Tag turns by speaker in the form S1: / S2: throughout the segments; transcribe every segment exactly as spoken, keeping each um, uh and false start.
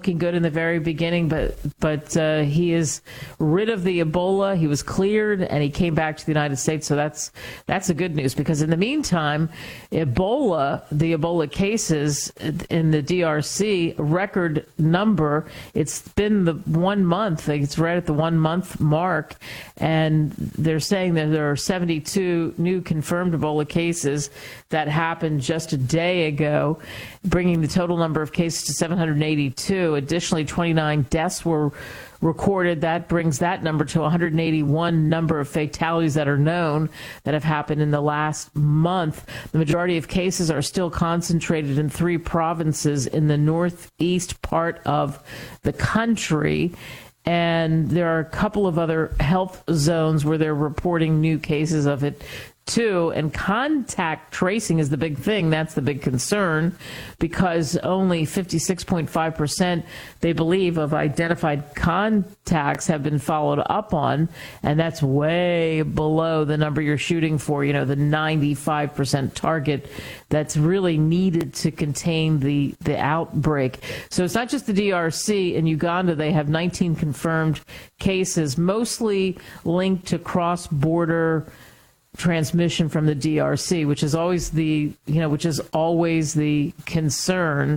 S1: looking good in the very beginning, but but uh, he is rid of the Ebola. He was cleared, and he came back to the United States. So that's that's the good news, because in the meantime, Ebola, the Ebola cases in the D R C, record number. It's been the one month. It's right at the one month mark, and they're saying that there are seventy-two new confirmed Ebola cases that happened just a day ago, bringing the total number of cases to seven hundred eighty-two. Additionally, twenty-nine deaths were recorded. That brings that number to one hundred eighty-one number of fatalities that are known that have happened in the last month. The majority of cases are still concentrated in three provinces in the northeast part of the country. And there are a couple of other health zones where they're reporting new cases of it too. And contact tracing is the big thing. That's the big concern, because only fifty-six point five percent, they believe, of identified contacts have been followed up on. And that's way below the number you're shooting for, you know, the ninety-five percent target that's really needed to contain the, the outbreak. So it's not just the D R C. In Uganda, they have nineteen confirmed cases, mostly linked to cross-border transmission from the D R C, which is always the, you know, which is always the concern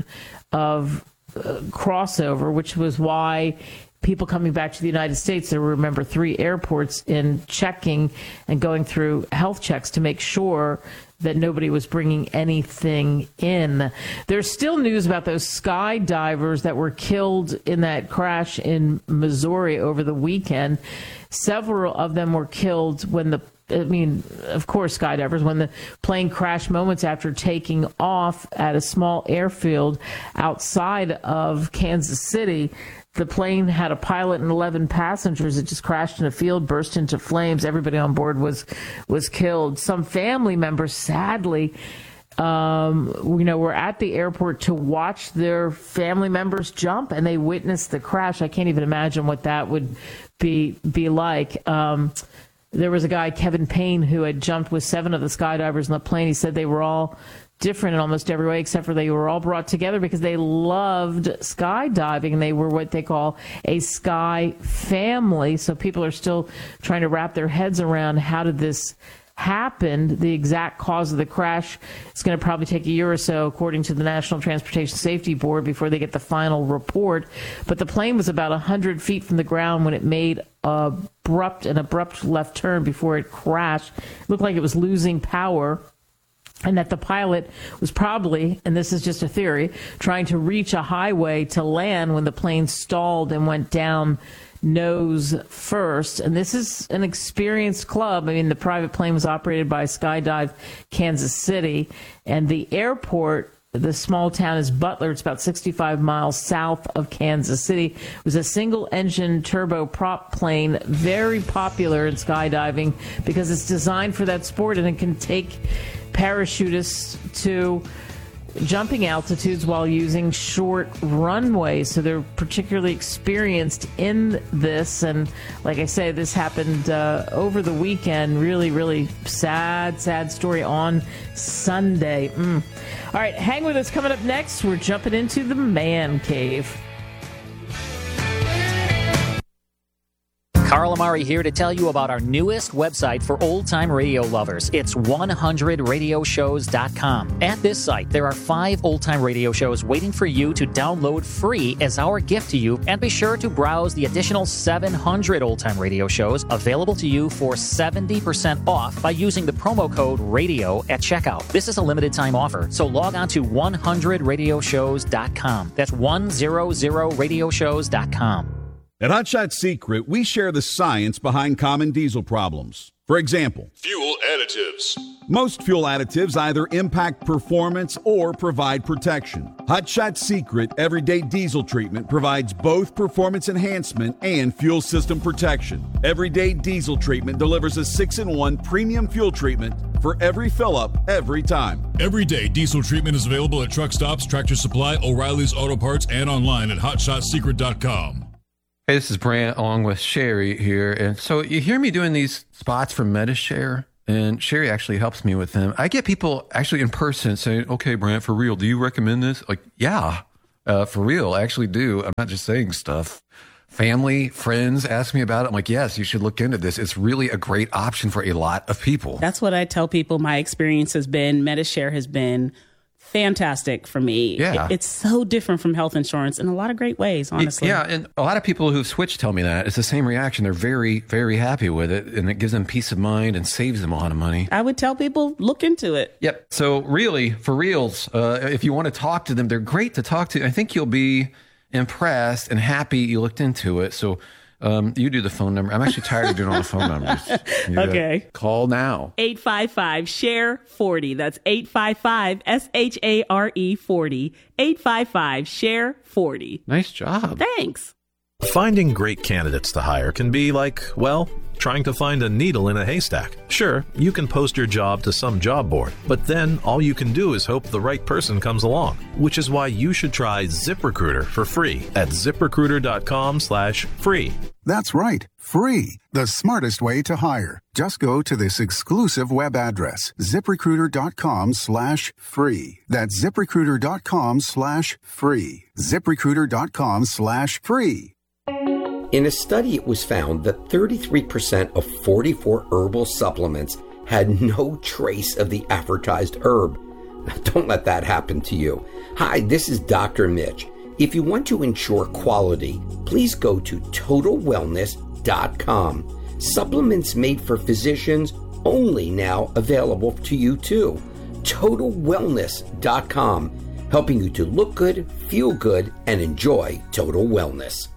S1: of uh, crossover, which was why people coming back to the United States, there were, remember, three airports in checking and going through health checks to make sure that nobody was bringing anything in. There's still news about those skydivers that were killed in that crash in Missouri over the weekend. Several of them were killed when the I mean, of course, skydivers, when the plane crashed moments after taking off at a small airfield outside of Kansas City. The plane had a pilot and eleven passengers. It just crashed in a field, burst into flames. Everybody on board was was killed. Some family members, sadly, um, you know, were at the airport to watch their family members jump, and they witnessed the crash. I can't even imagine what that would be be like. Um, There was a guy, Kevin Payne, who had jumped with seven of the skydivers on the plane. He said they were all different in almost every way, except for they were all brought together because they loved skydiving, and they were what they call a sky family. So people are still trying to wrap their heads around how did this happen. The exact cause of the crash is going to probably take a year or so, according to the National Transportation Safety Board, before they get the final report. But the plane was about one hundred feet from the ground when it made a abrupt an abrupt left turn before it crashed. It looked like it was losing power, and that the pilot was probably, and this is just a theory, trying to reach a highway to land when the plane stalled and went down nose first. And this is an experienced club. I mean, the private plane was operated by Skydive Kansas City, and the airport, the small town, is Butler. It's about sixty-five miles south of Kansas City. It was a single-engine turboprop plane, very popular in skydiving because it's designed for that sport, and it can take parachutists to jumping altitudes while using short runways. So they're particularly experienced in this. And like I say, this happened uh, over the weekend. Really, really sad, sad story on Sunday. Mm. All right, hang with us. Coming up next, we're jumping into the man cave.
S2: Carl Amari here to tell you about our newest website for old-time radio lovers. It's one hundred radio shows dot com. At this site, there are five old-time radio shows waiting for you to download free as our gift to you, and be sure to browse the additional seven hundred old-time radio shows available to you for seventy percent off by using the promo code RADIO at checkout. This is a limited-time offer, so log on to one hundred radio shows dot com. That's one hundred radio shows dot com.
S3: At Hot Shot Secret, we share the science behind common diesel problems. For example,
S4: fuel additives.
S3: Most fuel additives either impact performance or provide protection. Hot Shot Secret Everyday Diesel Treatment provides both performance enhancement and fuel system protection. Everyday Diesel Treatment delivers a six in one premium fuel treatment for every fill-up, every time.
S4: Everyday Diesel Treatment is available at truck stops, Tractor Supply, O'Reilly's Auto Parts, and online at hot shot secret dot com.
S5: Hey, this is Brant along with Sherry here. And so you hear me doing these spots for MediShare, and Sherry actually helps me with them. I get people actually in person saying, okay, Brant, for real, do you recommend this? Like, yeah. Uh, for real, I actually do. I'm not just saying stuff. Family, friends ask me about it. I'm like, yes, you should look into this. It's really a great option for a lot of people.
S6: That's what I tell people. My experience has been, Medi-Share has been fantastic for me.
S5: Yeah.
S6: It, it's so different from health insurance in a lot of great ways, honestly.
S5: Yeah, and a lot of people who've switched tell me that. It's the same reaction. They're very, very happy with it, and it gives them peace of mind and saves them a lot of money.
S6: I would tell people, look into it.
S5: Yep. So really, for reals, uh, if you want to talk to them, they're great to talk to. I think you'll be impressed and happy you looked into it. So um, you do the phone number. I'm actually tired of doing all the phone numbers. You
S6: Okay.
S5: gotta call now.
S6: eight five five, S H A R E, forty. That's eight five five, S H A R E, forty. eight five five, S H A R E, forty.
S5: Nice job.
S6: Thanks.
S7: Finding great candidates to hire can be like, well, trying to find a needle in a haystack. Sure, you can post your job to some job board, but then all you can do is hope the right person comes along, which is why you should try ZipRecruiter for free at ZipRecruiter.com slash free.
S8: That's right, free. The smartest way to hire. Just go to this exclusive web address, ZipRecruiter.com slash free. That's ZipRecruiter.com slash free. ZipRecruiter.com slash free.
S9: In a study, it was found that thirty-three percent of forty-four herbal supplements had no trace of the advertised herb. Now, don't let that happen to you. Hi, this is Doctor Mitch. If you want to ensure quality, please go to total wellness dot com. Supplements made for physicians only now available to you too. total wellness dot com, helping you to look good, feel good, and enjoy total wellness.